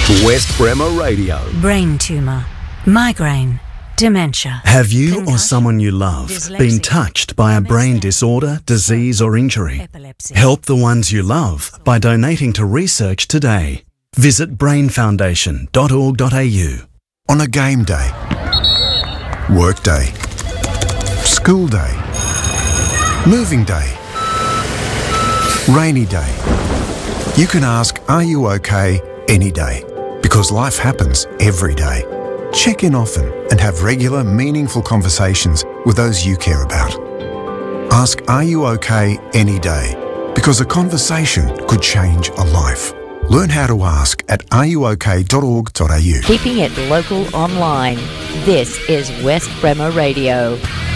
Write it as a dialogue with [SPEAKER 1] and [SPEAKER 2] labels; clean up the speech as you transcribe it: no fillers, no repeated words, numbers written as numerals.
[SPEAKER 1] West Bremer Radio.
[SPEAKER 2] Brain tumour, migraine, dementia.
[SPEAKER 3] Have you or someone you love been touched by a brain disorder, disease or injury? Help the ones you love by donating to research today. Visit brainfoundation.org.au.
[SPEAKER 4] On a game day, work day, school day, moving day, rainy day, you can ask, "Are you okay?" any day, because life happens every day. Check in often and have regular, meaningful conversations with those you care about. Ask, "Are you okay?" any day, because a conversation could change a life. Learn how to ask at areyouok.org.au.
[SPEAKER 5] Keeping it local online. This is West Bremer Radio.